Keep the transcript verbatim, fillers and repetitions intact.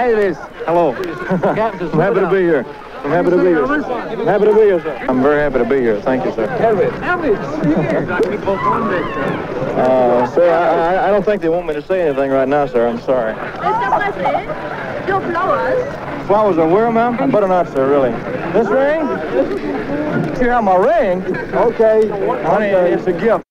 Elvis. Hello. I'm happy to be here. I'm happy to be here. I'm happy to be here, sir. I'm very happy to be here. Thank you, sir. Elvis. Elvis. Uh, sir, I, I, I don't think they want me to say anything right now, sir. I'm sorry. Mister Presley, your flowers. Flowers are where, ma'am? I better not, sir, really. This ring? Here, my ring? Okay. Honey, it's a gift.